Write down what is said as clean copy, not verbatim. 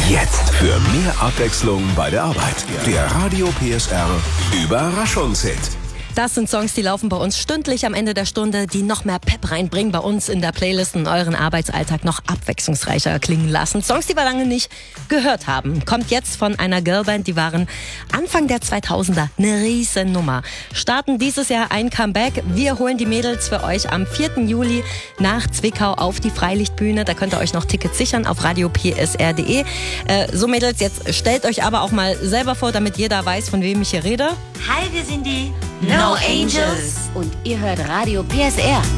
Jetzt für mehr Abwechslung bei der Arbeit. Der Radio PSR Überraschungshit. Das sind Songs, die laufen bei uns stündlich am Ende der Stunde, die noch mehr Pep reinbringen bei uns in der Playlist und euren Arbeitsalltag noch abwechslungsreicher klingen lassen. Songs, die wir lange nicht gehört haben. Kommt jetzt von einer Girlband, die waren Anfang der 2000er eine Riesennummer. Starten dieses Jahr ein Comeback. Wir holen die Mädels für euch am 4. Juli nach Zwickau auf die Freilichtbühne. Da könnt ihr euch noch Tickets sichern auf radiopsr.de. So Mädels, jetzt stellt euch aber auch mal selber vor, damit jeder weiß, von wem ich hier rede. Hi, wir sind die No Angels. Und ihr hört Radio PSR.